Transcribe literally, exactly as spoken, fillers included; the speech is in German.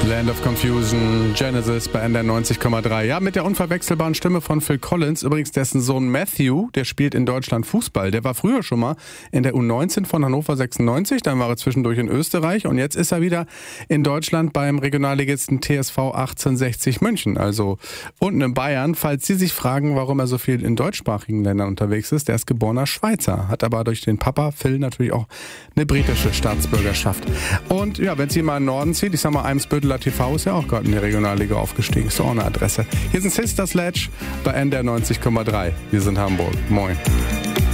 Land of Confusion, Genesis bei N D R neunzig Komma drei. Ja, mit der unverwechselbaren Stimme von Phil Collins. Übrigens dessen Sohn Matthew, der spielt in Deutschland Fußball. Der war früher schon mal in der U neunzehn von Hannover sechsundneunzig. Dann war er zwischendurch in Österreich. Und jetzt ist er wieder in Deutschland beim Regionalligisten T S V achtzehnhundertsechzig München. Also unten in Bayern. Falls Sie sich fragen, warum er so viel in deutschsprachigen Ländern unterwegs ist, der ist geborener Schweizer. Hat aber durch den Papa Phil natürlich auch eine britische Staatsbürgerschaft. Und ja, wenn Sie mal in den Norden zieht, ich sag mal, Eimsbütteler T V ist ja auch gerade in die Regionalliga aufgestiegen. Ist doch auch eine Adresse. Hier sind Sister Sledge bei N D R neunzig Komma drei. Wir sind Hamburg. Moin.